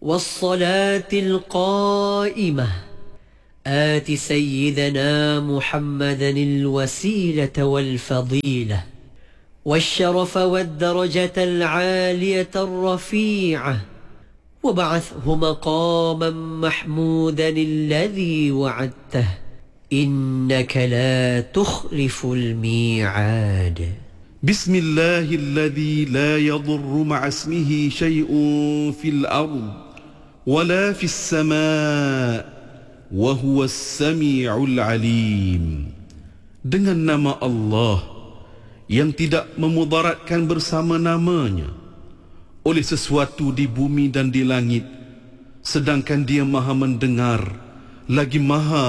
والصلاة القائمة آت سيدنا محمدا الوسيلة والفضيلة والشرف والدرجة العالية الرفيعة وبعثه مقاما محمودا الذي وعدته إنك لا تخلف الميعاد. بسم الله الذي لا يضر مع اسمه شيء في الأرض ولا في السماء وهو السميع العليم. Dengan nama Allah yang tidak memudaratkan bersama namanya oleh sesuatu di bumi dan di langit, sedangkan Dia Maha mendengar lagi Maha